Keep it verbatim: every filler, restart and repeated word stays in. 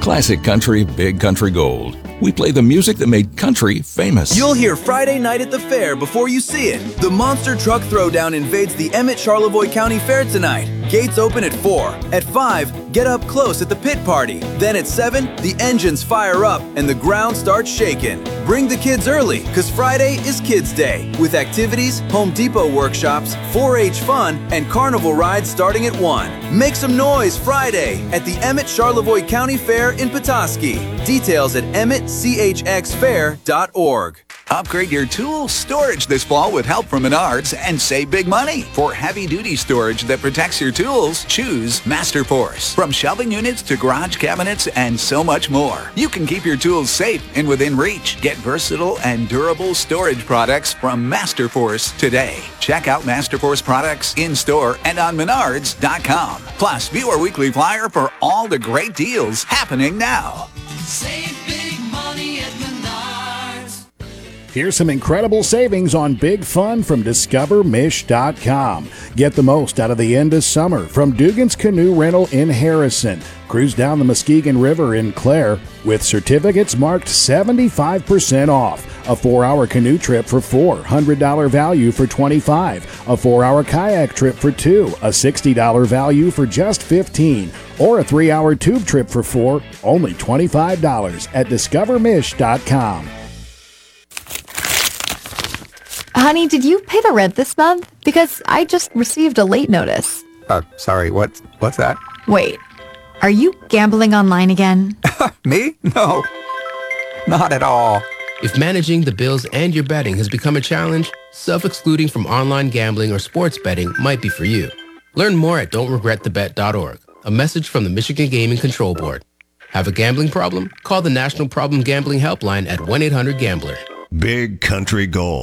Classic country, big country gold. We play the music that made country famous. You'll hear Friday night at the fair before you see it. The Monster Truck Throwdown invades the Emmett Charlevoix County Fair tonight. Gates open at four. At five, get up close at the pit party. Then at seven, the engines fire up and the ground starts shaking. Bring the kids early, because Friday is Kids Day, with activities, Home Depot workshops, four H fun, and carnival rides starting at one. Make some noise Friday at the Emmett Charlevoix County Fair in Petoskey. Details at emmett c h x fair dot org. Upgrade your tool storage this fall with help from Menards and save big money. For heavy-duty storage that protects your tools, choose Masterforce. From shelving units to garage cabinets and so much more. You can keep your tools safe and within reach. Get versatile and durable storage products from Masterforce today. Check out Masterforce products in-store and on menards dot com. Plus, view our weekly flyer for all the great deals happening now. Save big money at Menards. Here's some incredible savings on Big Fun from discover mish dot com. Get the most out of the end of summer from Dugan's Canoe Rental in Harrison. Cruise down the Muskegon River in Clare with certificates marked seventy-five percent off. A four-hour canoe trip for four, one hundred dollars value for twenty-five dollars. A four-hour kayak trip for two, a sixty dollars value for just fifteen dollars. Or a three-hour tube trip for four, only twenty-five dollars at discover mish dot com. Honey, did you pay the rent this month? Because I just received a late notice. Uh, sorry, what, what's that? Wait, are you gambling online again? Me? No, not at all. If managing the bills and your betting has become a challenge, self-excluding from online gambling or sports betting might be for you. Learn more at don't regret the bet dot org. A message from the Michigan Gaming Control Board. Have a gambling problem? Call the National Problem Gambling Helpline at one eight hundred gambler. Big Country Gold.